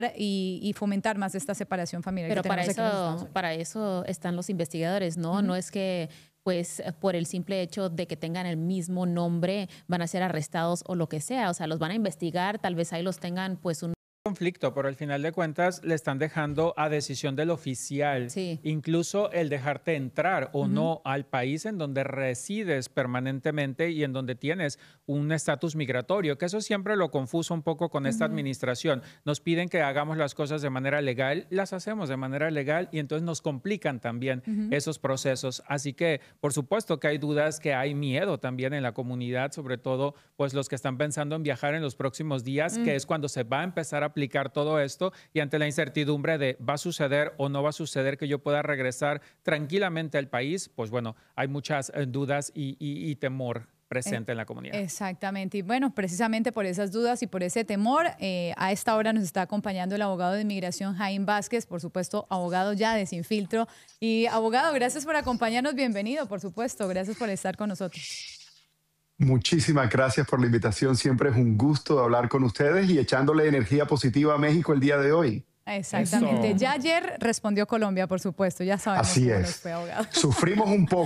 y fomentar más esta separación familiar Pero que tenemos aquí en los Estados Unidos. para eso están los investigadores, ¿no? No es que pues por el simple hecho de que tengan el mismo nombre van a ser arrestados o lo que sea. O sea, los van a investigar, tal vez ahí los tengan pues un conflicto, pero al final de cuentas le están dejando a decisión del oficial, Sí. incluso el dejarte entrar o no al país en donde resides permanentemente y en donde tienes un estatus migratorio, que eso siempre lo confuso un poco con esta administración. Nos piden que hagamos las cosas de manera legal, las hacemos de manera legal y entonces nos complican también esos procesos. Así que, por supuesto que hay dudas, que hay miedo también en la comunidad, sobre todo pues los que están pensando en viajar en los próximos días, que es cuando se va a empezar a aplicar todo esto y ante la incertidumbre de va a suceder o no va a suceder que yo pueda regresar tranquilamente al país, pues bueno, hay muchas dudas y temor presente en la comunidad. Exactamente. Y bueno, precisamente por esas dudas y por ese temor, a esta hora nos está acompañando el abogado de inmigración, Jaime Vázquez, por supuesto, abogado ya de Sin Filtro. Y abogado, gracias por acompañarnos, bienvenido, por supuesto, gracias por estar con nosotros. Muchísimas gracias por la invitación. Siempre es un gusto hablar con ustedes y echándole energía positiva a México el día de hoy. Exactamente. Eso. Ya ayer respondió Colombia, por supuesto. Ya sabemos Así cómo nos es. fue, abogado. Sufrimos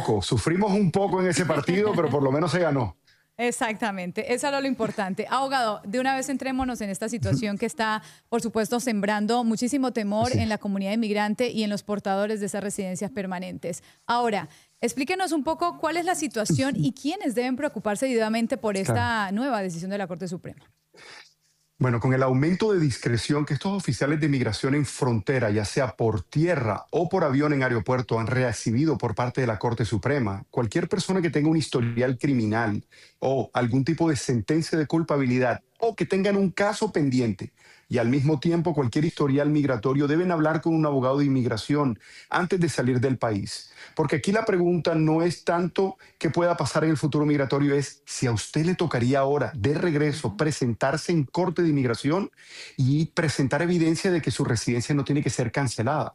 un poco en ese partido, pero por lo menos se ganó. Exactamente, eso era lo importante. Abogado, de una vez entrémonos en esta situación que está, por supuesto, sembrando muchísimo temor en la comunidad inmigrante y en los portadores de esas residencias permanentes. Ahora, explíquenos un poco cuál es la situación y quiénes deben preocuparse debidamente por esta nueva decisión de la Corte Suprema. Bueno, con el aumento de discreción que estos oficiales de inmigración en frontera, ya sea por tierra o por avión en aeropuerto, han recibido por parte de la Corte Suprema, cualquier persona que tenga un historial criminal o algún tipo de sentencia de culpabilidad o que tengan un caso pendiente y al mismo tiempo cualquier historial migratorio deben hablar con un abogado de inmigración antes de salir del país. Porque aquí la pregunta no es tanto qué pueda pasar en el futuro migratorio, es si a usted le tocaría ahora de regreso presentarse en corte de inmigración y presentar evidencia de que su residencia no tiene que ser cancelada.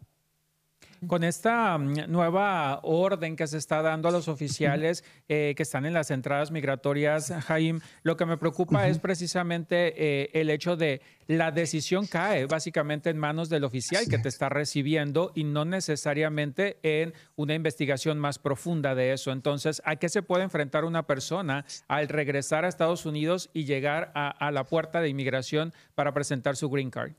Con esta nueva orden que se está dando a los oficiales que están en las entradas migratorias, Jaime, lo que me preocupa es precisamente el hecho de la decisión cae básicamente en manos del oficial que te está recibiendo y no necesariamente en una investigación más profunda de eso. Entonces, ¿a qué se puede enfrentar una persona al regresar a Estados Unidos y llegar a la puerta de inmigración para presentar su green card?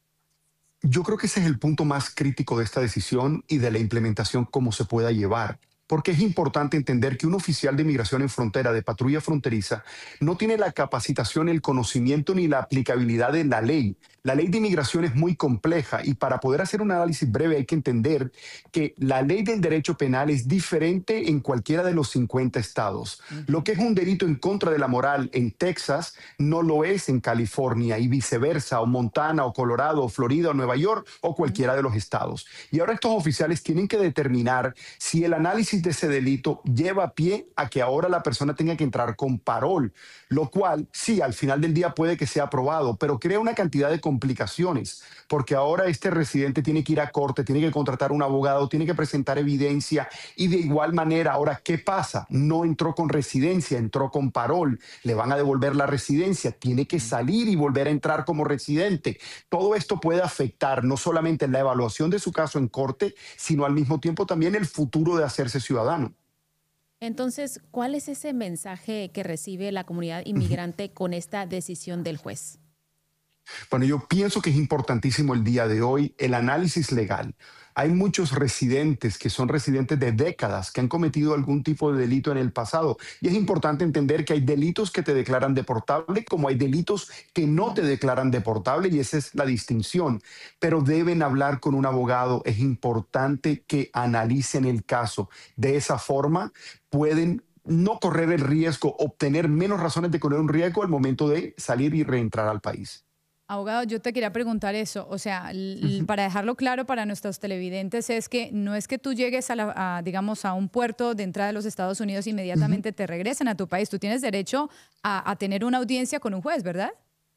Yo creo que ese es el punto más crítico de esta decisión y de la implementación, cómo se pueda llevar. Porque es importante entender que un oficial de inmigración en frontera, de patrulla fronteriza, no tiene la capacitación, el conocimiento ni la aplicabilidad de la ley. La ley de inmigración es muy compleja y para poder hacer un análisis breve hay que entender que la ley del derecho penal es diferente en cualquiera de los 50 estados. Lo que es un delito en contra de la moral en Texas no lo es en California y viceversa, o Montana, o Colorado, o Florida, o Nueva York, o cualquiera de los estados. Y ahora estos oficiales tienen que determinar si el análisis de ese delito lleva a pie a que ahora la persona tenga que entrar con parol, lo cual sí, al final del día puede que sea aprobado, pero crea una cantidad de complicaciones, porque ahora este residente tiene que ir a corte, tiene que contratar un abogado, tiene que presentar evidencia y de igual manera, ahora, ¿qué pasa? No entró con residencia, entró con parol, le van a devolver la residencia, tiene que salir y volver a entrar como residente. Todo esto puede afectar no solamente la evaluación de su caso en corte, sino al mismo tiempo también el futuro de hacerse ciudadano. Entonces, ¿cuál es ese mensaje que recibe la comunidad inmigrante con esta decisión del juez? Bueno, yo pienso que es importantísimo el día de hoy el análisis legal. Hay muchos residentes que son residentes de décadas que han cometido algún tipo de delito en el pasado y es importante entender que hay delitos que te declaran deportable como hay delitos que no te declaran deportable y esa es la distinción. Pero deben hablar con un abogado. Es importante que analicen el caso. De esa forma pueden no correr el riesgo, obtener menos razones de correr un riesgo al momento de salir y reentrar al país. Abogado, yo te quería preguntar eso, o sea, para dejarlo claro para nuestros televidentes es que no es que tú llegues digamos, a un puerto de entrada de los Estados Unidos e inmediatamente te regresen a tu país, tú tienes derecho a tener una audiencia con un juez, ¿verdad?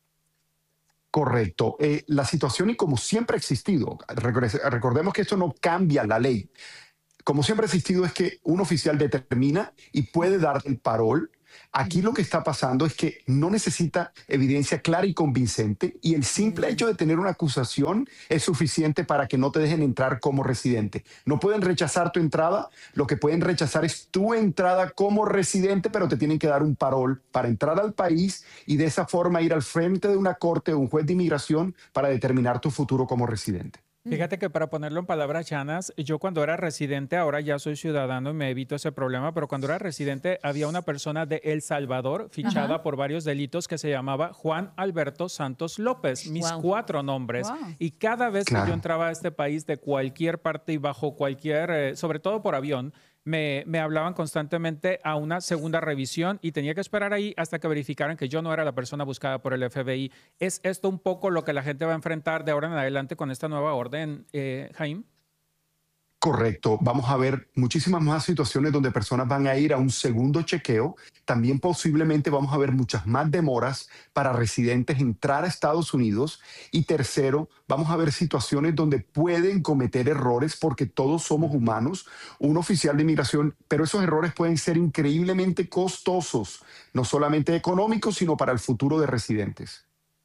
Correcto. La situación y como siempre ha existido, recordemos que esto no cambia la ley. Como siempre ha existido es que un oficial determina y puede dar el parol Aquí lo que está pasando es que no necesita evidencia clara y convincente y el simple hecho de tener una acusación es suficiente para que no te dejen entrar como residente. No pueden rechazar tu entrada, lo que pueden rechazar es tu entrada como residente, pero te tienen que dar un parol para entrar al país y de esa forma ir al frente de una corte o un juez de inmigración para determinar tu futuro como residente. Fíjate que para ponerlo en palabras llanas, yo cuando era residente, ahora ya soy ciudadano y me evito ese problema, pero cuando era residente había una persona de El Salvador fichada por varios delitos que se llamaba Juan Alberto Santos López, mis 4 nombres. Y cada vez que yo entraba a este país de cualquier parte y bajo cualquier, sobre todo por avión, me hablaban constantemente a una segunda revisión y tenía que esperar ahí hasta que verificaran que yo no era la persona buscada por el FBI. ¿Es esto un poco lo que la gente va a enfrentar de ahora en adelante con esta nueva orden, Jaime? Correcto. Vamos a ver muchísimas más situaciones donde personas van a ir a un segundo chequeo. También posiblemente vamos a ver muchas más demoras para residentes entrar a Estados Unidos. Y tercero, vamos a ver situaciones donde pueden cometer errores porque todos somos humanos, un oficial de inmigración, pero esos errores pueden ser increíblemente costosos, no solamente económicos, sino para el futuro de residentes.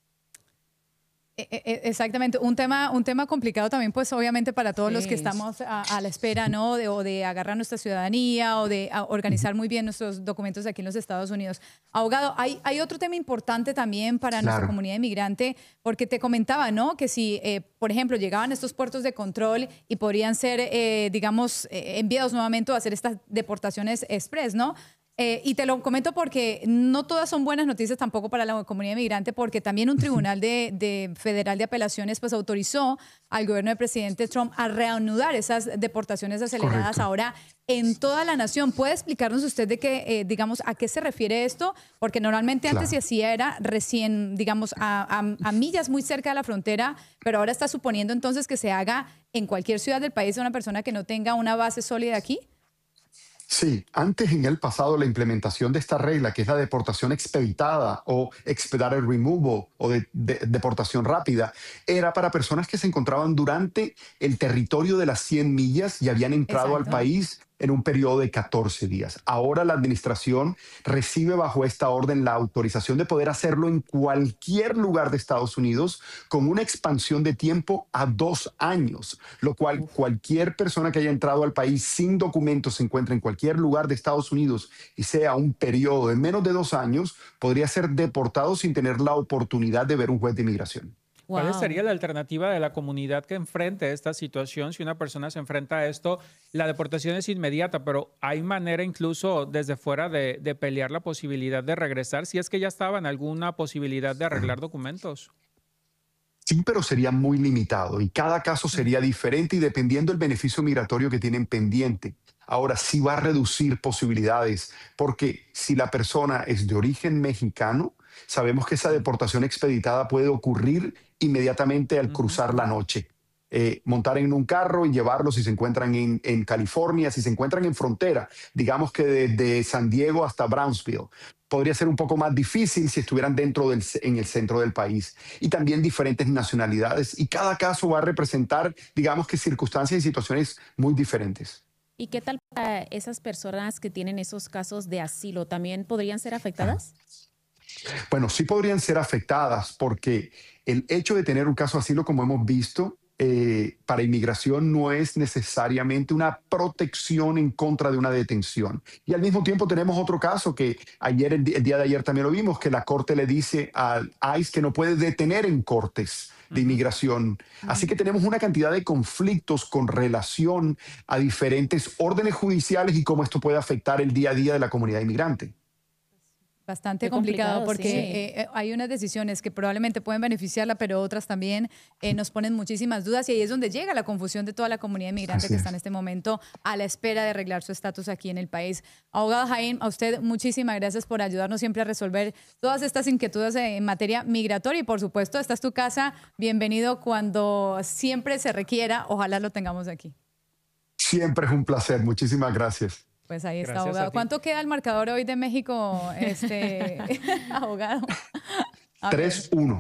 Exactamente, un tema complicado también, pues obviamente para todos los que estamos a la espera, ¿no? De agarrar nuestra ciudadanía o de organizar muy bien nuestros documentos aquí en los Estados Unidos. Abogado, hay otro tema importante también para nuestra comunidad inmigrante, porque te comentaba, ¿no? Que si, por ejemplo, llegaban a estos puertos de control y podrían ser, digamos, enviados nuevamente a hacer estas deportaciones express, ¿no? Y te lo comento porque no todas son buenas noticias tampoco para la comunidad inmigrante, porque también un tribunal federal de apelaciones pues autorizó al gobierno del presidente Trump a reanudar esas deportaciones aceleradas ahora en toda la nación. ¿Puede explicarnos usted de qué, digamos, a qué se refiere esto? Porque normalmente antes se hacía era recién, digamos, a millas muy cerca de la frontera, pero ahora está suponiendo entonces que se haga en cualquier ciudad del país de una persona que no tenga una base sólida aquí. Sí, antes en el pasado la implementación de esta regla, que es la deportación expeditada o expedited removal o de deportación rápida, era para personas que se encontraban durante el territorio de las 100 millas y habían entrado al país en un periodo de 14 días. Ahora la administración recibe bajo esta orden la autorización de poder hacerlo en cualquier lugar de Estados Unidos con una expansión de tiempo a 2 años, lo cual cualquier persona que haya entrado al país sin documentos se encuentre en cualquier lugar de Estados Unidos y sea un periodo de menos de 2 años, podría ser deportado sin tener la oportunidad de ver un juez de inmigración. ¿Cuál sería la alternativa de la comunidad que enfrente esta situación? Si una persona se enfrenta a esto, la deportación es inmediata, pero ¿hay manera incluso desde fuera de pelear la posibilidad de regresar si es que ya estaban alguna posibilidad de arreglar documentos? Sí, pero sería muy limitado y cada caso sería diferente y dependiendo del beneficio migratorio que tienen pendiente. Ahora sí va a reducir posibilidades porque si la persona es de origen mexicano, sabemos que esa deportación expeditada puede ocurrir inmediatamente al cruzar la noche. Montar en un carro y llevarlos si se encuentran en California, si se encuentran en frontera, digamos que desde San Diego hasta Brownsville. Podría ser un poco más difícil si estuvieran en el centro del país. Y también diferentes nacionalidades. Y cada caso va a representar, digamos que circunstancias y situaciones muy diferentes. ¿Y qué tal para esas personas que tienen esos casos de asilo? ¿También podrían ser afectadas? Bueno, sí podrían ser afectadas porque el hecho de tener un caso de asilo, como hemos visto, para inmigración no es necesariamente una protección en contra de una detención. Y al mismo tiempo tenemos otro caso que el día de ayer también lo vimos, que la Corte le dice al ICE que no puede detener en cortes de inmigración. Así que tenemos una cantidad de conflictos con relación a diferentes órdenes judiciales y cómo esto puede afectar el día a día de la comunidad inmigrante. Bastante complicado porque hay unas decisiones que probablemente pueden beneficiarla, pero otras también nos ponen muchísimas dudas y ahí es donde llega la confusión de toda la comunidad inmigrante que está en este momento a la espera de arreglar su estatus aquí en el país. Abogado Jaime, a usted muchísimas gracias por ayudarnos siempre a resolver todas estas inquietudes en materia migratoria y por supuesto, esta es tu casa. Bienvenido cuando siempre se requiera. Ojalá lo tengamos aquí. Siempre es un placer. Muchísimas gracias. Pues ahí está, abogado. ¿Cuánto queda el marcador hoy de México, abogado? 3-1.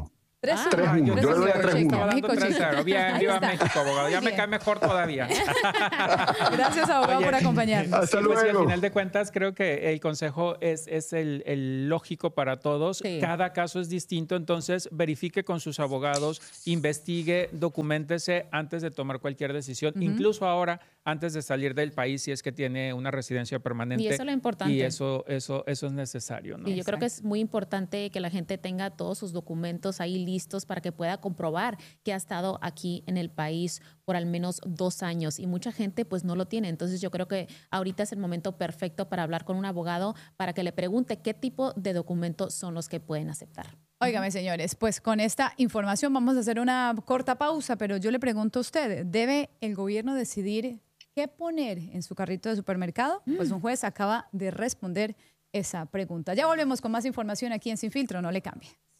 3-1. Yo le doy a 3-1. Estaba dando México, 3-0. Bien, viva está. México, abogado. Ya me Bien. cae mejor todavía. Gracias, abogado, Oye, por acompañarnos. Hasta Pues sí, al luego. final de cuentas, creo que el consejo es el lógico para todos. Sí. Cada caso es distinto, entonces verifique con sus abogados, investigue, documéntese antes de tomar cualquier decisión, incluso ahora, antes de salir del país, si es que tiene una residencia permanente. Y eso es lo importante. Y eso es necesario, ¿no? Y yo creo que es muy importante que la gente tenga todos sus documentos ahí listos para que pueda comprobar que ha estado aquí en el país por al menos 2 años. Y mucha gente pues no lo tiene. Entonces yo creo que ahorita es el momento perfecto para hablar con un abogado para que le pregunte qué tipo de documentos son los que pueden aceptar. Óigame, señores, pues con esta información vamos a hacer una corta pausa, pero yo le pregunto a usted, ¿debe el gobierno decidir qué poner en su carrito de supermercado? Pues un juez acaba de responder esa pregunta. Ya volvemos con más información aquí en Sin Filtro, no le cambie.